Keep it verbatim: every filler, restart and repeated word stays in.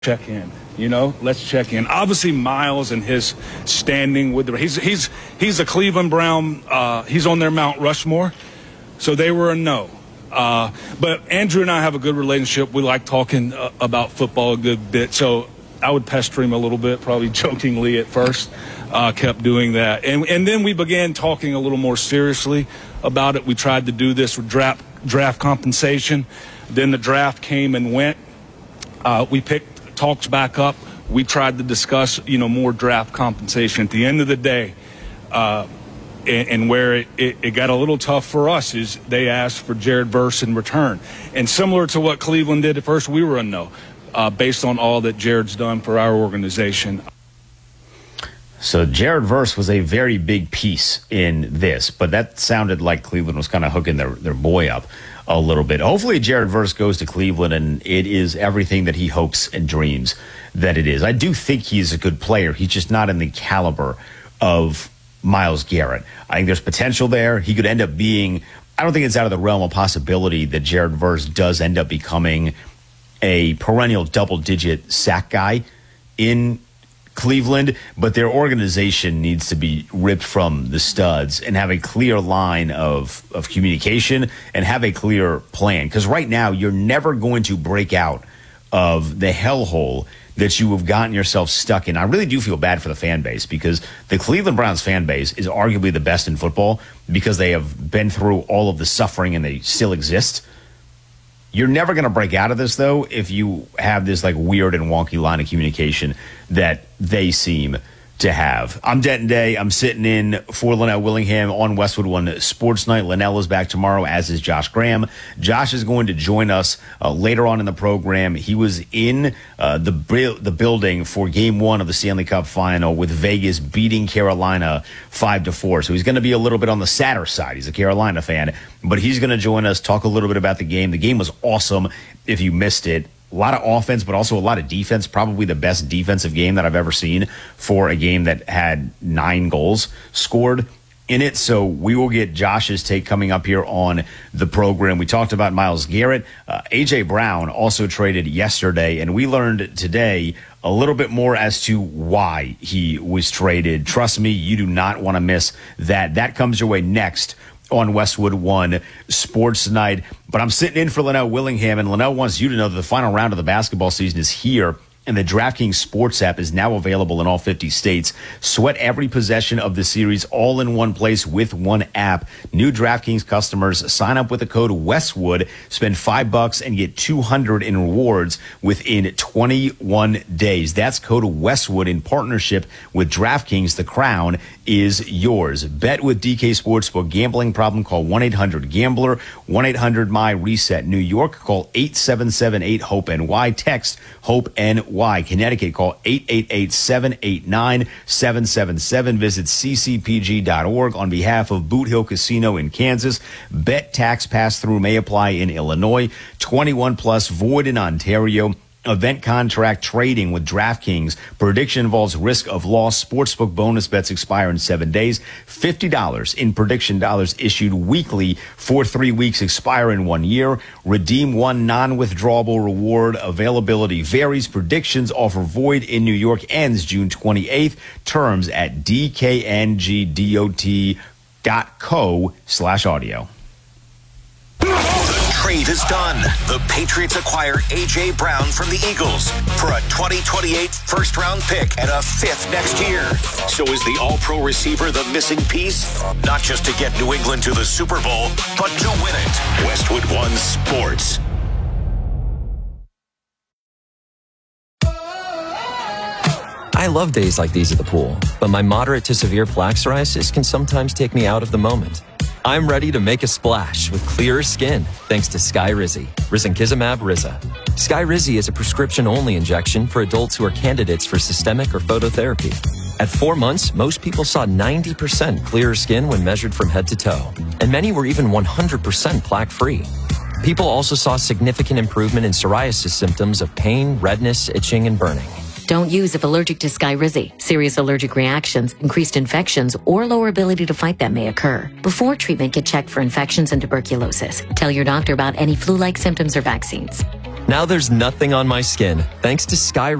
check in. You know, let's check in. Obviously, Miles and his standing with the he's he's he's a Cleveland Brown. Uh, he's on their Mount Rushmore, so they were a no. Uh, but Andrew and I have a good relationship. We like talking uh, about football a good bit, so I would pester him a little bit, probably jokingly at first. Uh, kept doing that, and and then we began talking a little more seriously about it. We tried to do this with draft draft compensation. Then the draft came and went. Uh, we picked talks back up. We tried to discuss, you know, more draft compensation. At the end of the day, uh, and, and where it, it, it got a little tough for us is they asked for Jared Verse in return. And similar to what Cleveland did at first, we were a no, uh, based on all that Jared's done for our organization. So Jared Verse was a very big piece in this, but that sounded like Cleveland was kind of hooking their, their boy up a little bit. Hopefully Jared Verse goes to Cleveland and it is everything that he hopes and dreams that it is. I do think he's a good player. He's just not in the caliber of Myles Garrett. I think there's potential there. He could end up being, I don't think it's out of the realm of possibility that Jared Verse does end up becoming a perennial double-digit sack guy in Cleveland, but their organization needs to be ripped from the studs and have a clear line of, of communication and have a clear plan. Because right now, you're never going to break out of the hellhole that you have gotten yourself stuck in. I really do feel bad for the fan base because the Cleveland Browns fan base is arguably the best in football because they have been through all of the suffering and they still exist. You're never going to break out of this, though, if you have this like weird and wonky line of communication that they seem to have. I'm Denton Day. I'm sitting in for Linnell Willingham on Westwood One Sports Night. Linnell is back tomorrow, as is Josh Graham. Josh is going to join us uh, later on in the program. He was in uh, the the building for Game One of the Stanley Cup Final with Vegas beating Carolina five to four. So he's going to be a little bit on the sadder side. He's a Carolina fan, but he's going to join us, talk a little bit about the game. The game was awesome. If you missed it. A lot of offense, but also a lot of defense. Probably the best defensive game that I've ever seen for a game that had nine goals scored in it. So we will get Josh's take coming up here on the program. We talked about Myles Garrett. Uh, A J. Brown also traded yesterday, and we learned today a little bit more as to why he was traded. Trust me, you do not want to miss that. That comes your way next on Westwood One Sports Night. But I'm sitting in for Linnell Willingham, and Linnell wants you to know that the final round of the basketball season is here, and the DraftKings Sports app is now available in all fifty states. Sweat every possession of the series all in one place with one app. New DraftKings customers sign up with the code Westwood, spend five bucks and get two hundred in rewards within twenty-one days. That's code Westwood in partnership with DraftKings. The crown is yours. Bet with D K Sportsbook. Gambling problem? Call one eight hundred gambler. one eight hundred M Y reset. New York, call eight seven seven eight hope N Y. Text HOPE N Y. Connecticut, call eight eight eight seven eight nine seven seven seven. Visit c c p g dot org on behalf of Boot Hill Casino in Kansas. Bet tax pass-through may apply in Illinois. twenty-one plus, void in Ontario. Event contract trading with DraftKings. Prediction involves risk of loss. Sportsbook bonus bets expire in seven days. fifty dollars in prediction dollars issued weekly for three weeks, expire in one year. Redeem one non-withdrawable reward. Availability varies. Predictions offer void in New York. Ends June twenty-eighth. Terms at d k n g dot dot co slash audio. Trade is done. The Patriots acquire A J. Brown from the Eagles for a twenty twenty-eight first-round pick and a fifth next year. So is the all-pro receiver the missing piece? Not just to get New England to the Super Bowl, but to win it. Westwood One Sports. I love days like these at the pool, but my moderate to severe plaque psoriasis can sometimes take me out of the moment. I'm ready to make a splash with clearer skin thanks to Skyrizi, risankizumab Riza. Skyrizi is a prescription-only injection for adults who are candidates for systemic or phototherapy. At four months, most people saw ninety percent clearer skin when measured from head to toe, and many were even one hundred percent plaque-free. People also saw significant improvement in psoriasis symptoms of pain, redness, itching, and burning. Don't use if allergic to Skyrizi. Serious allergic reactions, increased infections, or lower ability to fight them may occur. Before treatment, get checked for infections and tuberculosis. Tell your doctor about any flu-like symptoms or vaccines. Now there's nothing on my skin thanks to Sky